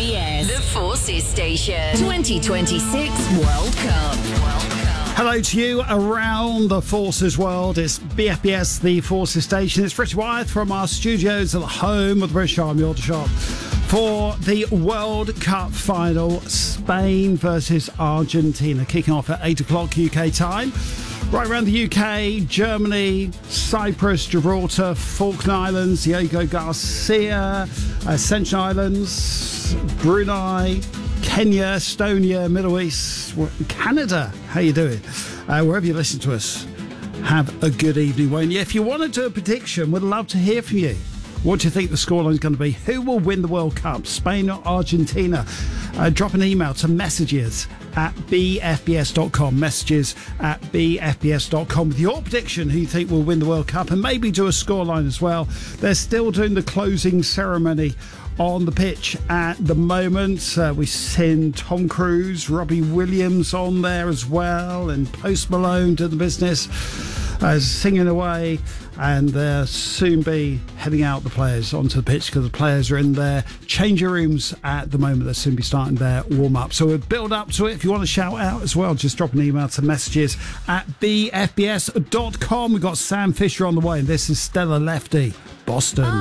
BFBS, the Forces Station, 2026 World Cup. Hello to you around the Forces world. It's BFBS, the Forces Station. It's Richard Wyeth from our studios at the home of the British Army Aldershot for the World Cup final, Spain versus Argentina, kicking off at 8 o'clock UK time. Right around the UK, Germany, Cyprus, Gibraltar, Falkland Islands, Diego Garcia, Ascension Islands, Brunei, Kenya, Estonia, Middle East, Canada. How you doing? Wherever you listen to us, have a good evening, won't you? If you want to do a prediction, we'd love to hear from you. What do you think the scoreline is going to be? Who will win the World Cup, Spain or Argentina? Drop an email to messages@bfbs.com, messages@bfbs.com with your prediction, who you think will win the World Cup, and maybe do a scoreline as well. They're still doing the closing ceremony on the pitch at the moment. We send Tom Cruise, Robbie Williams on there as well, and Post Malone to the business, singing away, and they'll soon be heading out the players onto the pitch because the players are in their changing rooms at the moment. They'll soon be starting their warm-up. So we'll build up to it. If you want to shout out as well, just drop an email to messages@bfbs.com. We've got Sam Fisher on the way, and this is Stella Lefty, Boston.